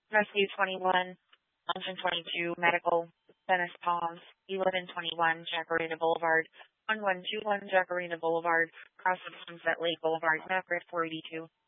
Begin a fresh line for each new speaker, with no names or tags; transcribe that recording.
Rescue 21, Mountain 22, Medical, Venice Palms, 1121 Jacarita Boulevard, 1121 Jacarita Boulevard, cross of Sunset Lake Boulevard, Map Grid 482.